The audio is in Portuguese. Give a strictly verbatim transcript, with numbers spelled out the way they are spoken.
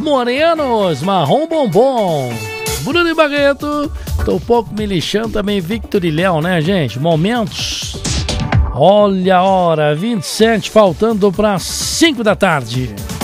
Morenos, Marrom Bombom, Bruno e Barreto, tô pouco me lixando também, Victor e Léo, né, gente? Momentos. Olha a hora, vinte e sete, faltando para cinco da tarde.